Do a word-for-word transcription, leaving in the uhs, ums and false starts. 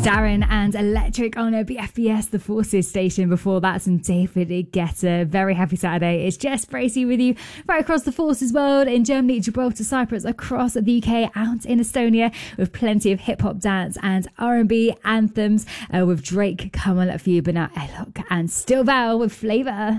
Darren and Electric on B F B S, the Forces station. Before that, some David Guetta. Very happy Saturday. It's Jess Bracey with you right across the Forces world, in Germany, Gibraltar, Cyprus, across the U K, out in Estonia, with plenty of hip hop, dance and R and B anthems, uh, with Drake coming up for you, but now Alok and Still Val with Flavor.